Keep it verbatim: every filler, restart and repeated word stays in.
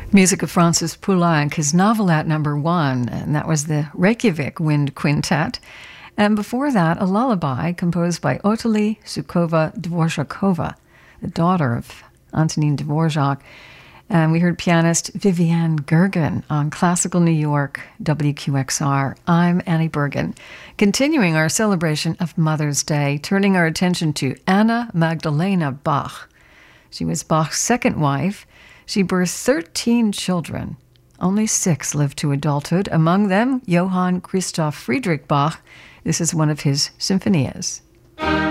Music of Francis Poulenc, his novelette number one, and that was the Reykjavik Wind Quintet. And before that, a lullaby composed by Ottilie Žuková-Dvořáková, the daughter of Antonin Dvorak. And we heard pianist Viviane Gergen on Classical New York, W Q X R. I'm Annie Bergen, continuing our celebration of Mother's Day, turning our attention to Anna Magdalena Bach. She was Bach's second wife. She birthed thirteen children. Only six lived to adulthood, among them Johann Christoph Friedrich Bach. This is one of his symphonias.